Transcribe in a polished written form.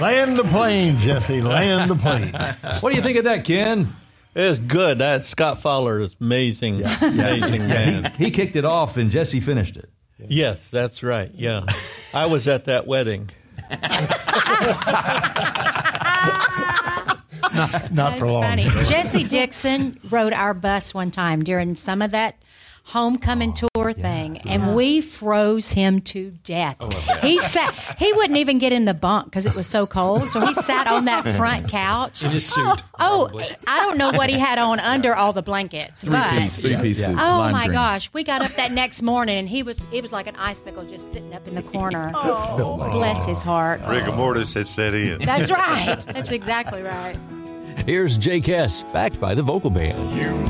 Land the plane, Jesse. Land the plane. What do you think of that, Ken? It's good. That Scott Fowler is amazing. Amazing man. He kicked it off, and Jesse finished it. Yes, that's right. Yeah. I was at that wedding. Not for long. Funny. Jesse Dixon rode our bus one time during some of that homecoming tour thing, and we froze him to death. He wouldn't even get in the bunk because it was so cold, so he sat on that front couch in his suit. I don't know what he had on under all the blankets, Three-piece suit. Oh Lime my green. gosh, we got up that next morning and it was like an icicle just sitting up in the corner. Bless his heart. Rigor mortis had set in. That's right. That's exactly right. Here's Jake Hess, backed by the Vocal Band. You